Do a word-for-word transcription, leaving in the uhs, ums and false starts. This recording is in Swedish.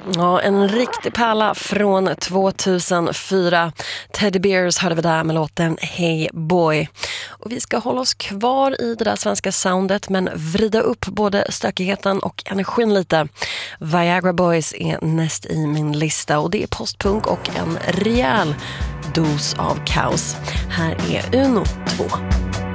Ja, en riktig pärla från tvåtusenfyra. Teddy Bears hörde vi där med låten Hey Boy. Och vi ska hålla oss kvar i det där svenska soundet men vrida upp både stökigheten och energin lite. Viagra Boys är näst i min lista och det är postpunk och en rejäl dos av kaos. Här är Uno två.